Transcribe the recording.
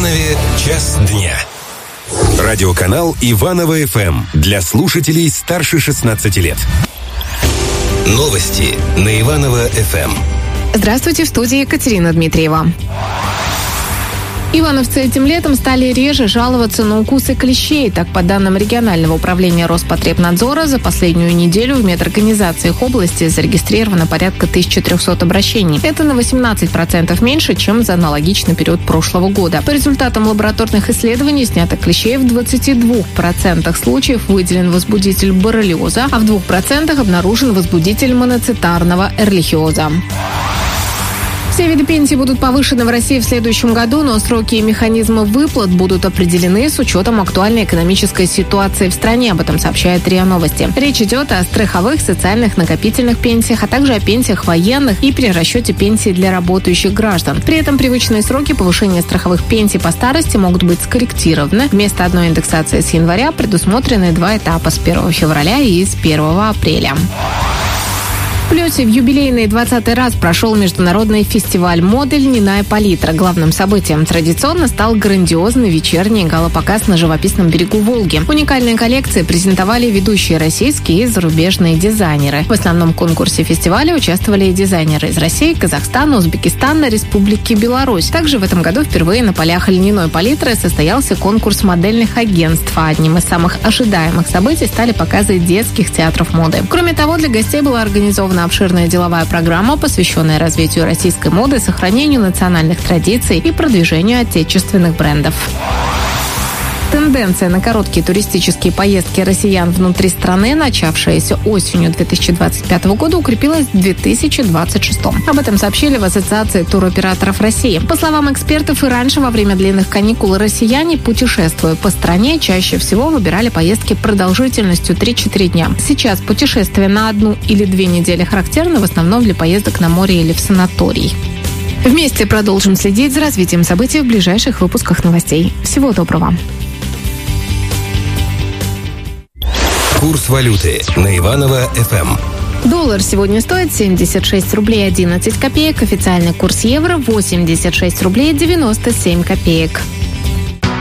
Иванове «Час дня». Радиоканал Иваново ФМ для слушателей старше 16 лет. Новости на Иваново ФМ. Здравствуйте, в студии Екатерина Дмитриева. Ивановцы этим летом стали реже жаловаться на укусы клещей. Так, по данным регионального управления Роспотребнадзора, за последнюю неделю в медорганизациях области зарегистрировано порядка 1300 обращений. Это на 18% меньше, чем за аналогичный период прошлого года. По результатам лабораторных исследований снятых клещей в 22% случаев выделен возбудитель боррелиоза, а в 2% обнаружен возбудитель моноцитарного эрлихиоза. Все виды пенсий будут повышены в России в следующем году, но сроки и механизмы выплат будут определены с учетом актуальной экономической ситуации в стране. Об этом сообщает РИА Новости. Речь идет о страховых, социальных, накопительных пенсиях, а также о пенсиях военных и перерасчете пенсий для работающих граждан. При этом привычные сроки повышения страховых пенсий по старости могут быть скорректированы. Вместо одной индексации с января предусмотрены 2 этапа с 1 февраля и с 1 апреля. В Плёсе в юбилейный 20-й раз прошел международный фестиваль моды «Льняная палитра». Главным событием традиционно стал грандиозный вечерний гала-показ на живописном берегу Волги. Уникальные коллекции презентовали ведущие российские и зарубежные дизайнеры. В основном конкурсе фестиваля участвовали и дизайнеры из России, Казахстана, Узбекистана, Республики Беларусь. Также в этом году впервые на полях льняной палитры состоялся конкурс модельных агентств. А одним из самых ожидаемых событий стали показы детских театров моды. Кроме того, для гостей была организована обширная деловая программа, посвященная развитию российской моды, сохранению национальных традиций и продвижению отечественных брендов. Тенденция на короткие туристические поездки россиян внутри страны, начавшаяся осенью 2025 года, укрепилась в 2026. Об этом сообщили в Ассоциации туроператоров России. По словам экспертов, и раньше во время длинных каникул россияне, путешествуя по стране, чаще всего выбирали поездки продолжительностью 3-4 дня. Сейчас путешествия на 1 или 2 недели характерны в основном для поездок на море или в санаторий. Вместе продолжим следить за развитием событий в ближайших выпусках новостей. Всего доброго. Курс валюты на Иваново ФМ. Доллар сегодня стоит 76 рублей 11 копеек. Официальный курс евро 86 рублей 97 копеек.